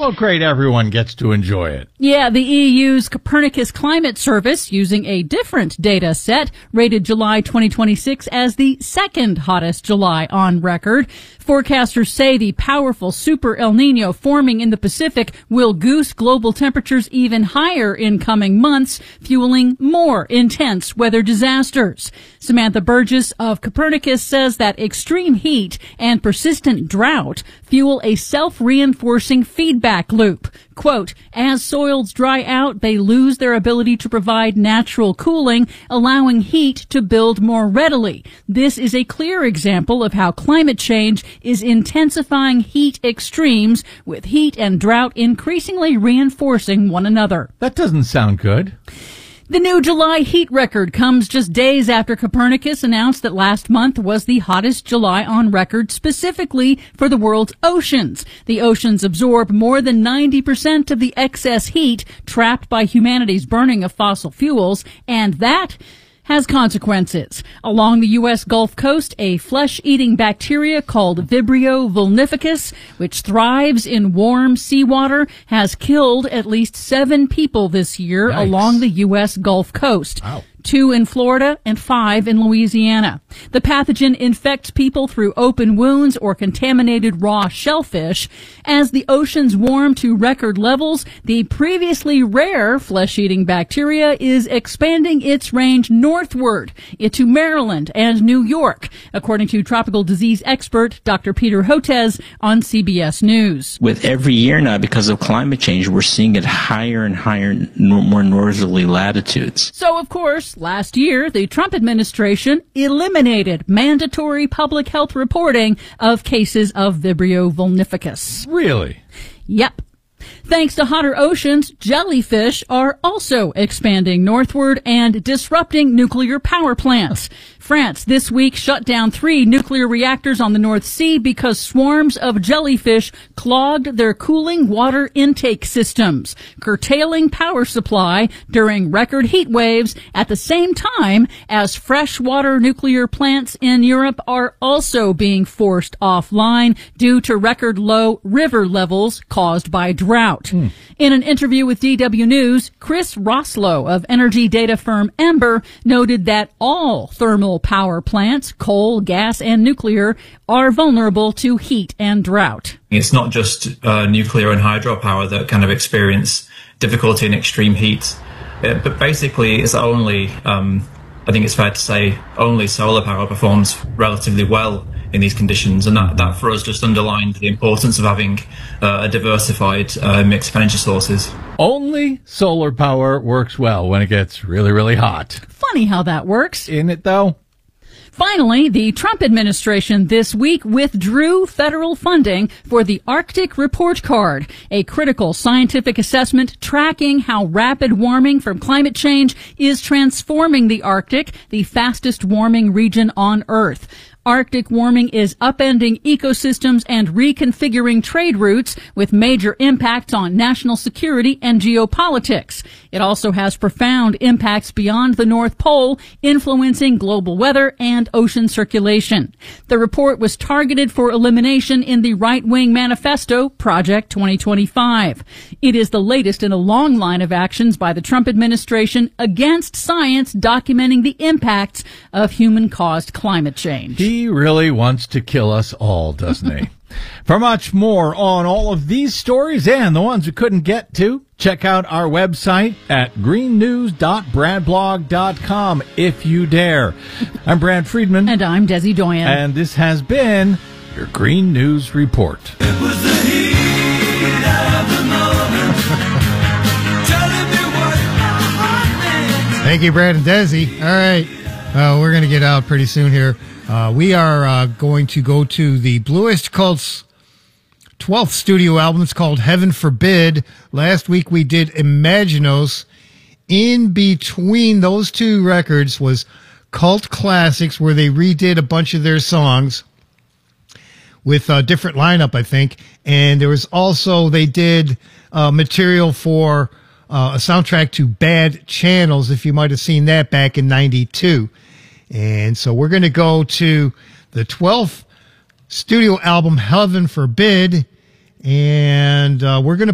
Oh, great. Everyone gets to enjoy it. Yeah, the EU's Copernicus Climate Service, using a different data set, rated July 2026 as the second hottest July on record. Forecasters say the powerful Super El Nino forming in the Pacific will goose global temperatures even higher in coming months, fueling more intense weather disasters. Samantha Burgess of Copernicus says that extreme heat and persistent drought fuel a self-reinforcing feedback loop. Quote, as soils dry out, they lose their ability to provide natural cooling, allowing heat to build more readily. This is a clear example of how climate change is intensifying heat extremes, with heat and drought increasingly reinforcing one another. That doesn't sound good. The new July heat record comes just days after Copernicus announced that last month was the hottest July on record specifically for the world's oceans. The oceans absorb more than 90% of the excess heat trapped by humanity's burning of fossil fuels, and that has consequences. Along the U.S. Gulf Coast, a flesh-eating bacteria called Vibrio vulnificus, which thrives in warm seawater, has killed at least 7 people this year. Yikes. Along the U.S. Gulf Coast. Wow. 2 in Florida and 5 in Louisiana. The pathogen infects people through open wounds or contaminated raw shellfish. As the oceans warm to record levels, the previously rare flesh-eating bacteria is expanding its range northward into Maryland and New York, according to tropical disease expert Dr. Peter Hotez on CBS News. With every year now, because of climate change, we're seeing it higher and higher, more northerly latitudes. So, of course, last year, the Trump administration eliminated mandatory public health reporting of cases of Vibrio vulnificus. Really? Yep. Thanks to hotter oceans, jellyfish are also expanding northward and disrupting nuclear power plants. France this week shut down 3 nuclear reactors on the North Sea because swarms of jellyfish clogged their cooling water intake systems, curtailing power supply during record heat waves at the same time as freshwater nuclear plants in Europe are also being forced offline due to record low river levels caused by drought. In an interview with DW News, Chris Roslow of energy data firm Ember noted that all thermal power plants, coal, gas, and nuclear, are vulnerable to heat and drought. It's not just nuclear and hydropower that kind of experience difficulty in extreme heat, but basically it's only, I think it's fair to say, only solar power performs relatively well in these conditions, and that for us just underlined the importance of having a diversified mix of energy sources. Only solar power works well when it gets really, really hot. Funny how that works. Isn't it, though? Finally, the Trump administration this week withdrew federal funding for the Arctic Report Card, a critical scientific assessment tracking how rapid warming from climate change is transforming the Arctic, the fastest warming region on Earth. Arctic warming is upending ecosystems and reconfiguring trade routes with major impacts on national security and geopolitics. It also has profound impacts beyond the North Pole, influencing global weather and ocean circulation. The report was targeted for elimination in the right-wing manifesto, Project 2025. It is the latest in a long line of actions by the Trump administration against science documenting the impacts of human-caused climate change. He really wants to kill us all, doesn't he? For much more on all of these stories and the ones we couldn't get to, check out our website at greennews.bradblog.com if you dare. I'm Brad Friedman. And I'm Desi Doyen. And this has been your Green News Report. It was the heat of the moment. Telling me what my heart meant. Thank you, Brad and Desi. All right. We're going to get out pretty soon here. We are going to go to the Blue Oyster Cult's 12th studio album. It's called Heaven Forbid. Last week we did Imaginos. In between those 2 records was Cult Classics, where they redid a bunch of their songs with a different lineup, I think. And there was also, they did material for a soundtrack to Bad Channels, if you might have seen that back in 92. And so we're going to go to the 12th studio album, Heaven Forbid, and we're going to